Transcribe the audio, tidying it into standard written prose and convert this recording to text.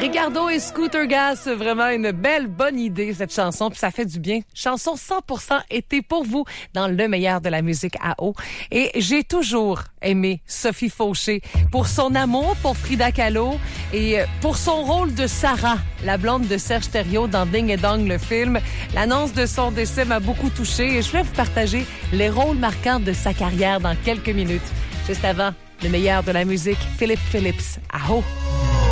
Ricardo et Scooter Gas, vraiment une belle, bonne idée, cette chanson, puis ça fait du bien. Chanson 100% été pour vous dans le meilleur de la musique à eau. Et j'ai toujours aimé Sophie Fauché pour son amour pour Frida Kahlo et pour son rôle de Sarah, la blonde de Serge Thériault dans Ding et Dong, le film. L'annonce de son décès m'a beaucoup touchée et je vais vous partager les rôles marquants de sa carrière dans quelques minutes. Juste avant, le meilleur de la musique, Philippe Phillips, à eau.